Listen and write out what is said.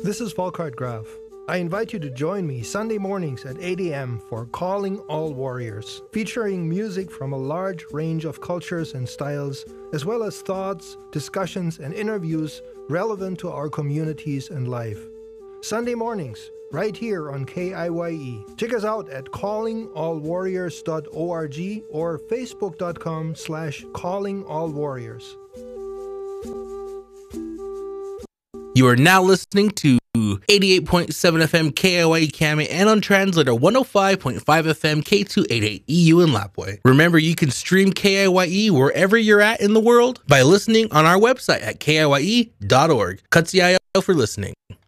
This is Volkart Graf. I invite you to join me Sunday mornings at 8 a.m. for Calling All Warriors, featuring music from a large range of cultures and styles, as well as thoughts, discussions, and interviews relevant to our communities and life. Sunday mornings, right here on KIYE. Check us out at callingallwarriors.org or facebook.com/callingallwarriors. You are now listening to 88.7 FM KIYE Kami and on translator 105.5 FM K288 EU in Lapwai. Remember, you can stream KIYE wherever you're at in the world by listening on our website at kiye.org. Katsiyayo for listening.